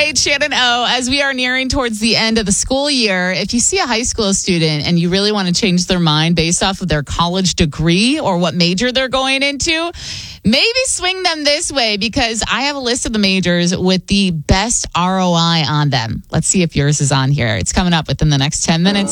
Hey, it's Shannon O. As we are nearing towards the end of the school year, if you see a high school student and you really want to change their mind based off of their college degree or what major they're going into, maybe swing them this way, because I have a list of the majors with the best ROI on them. Let's see if yours is on here. It's coming up within the next 10 minutes.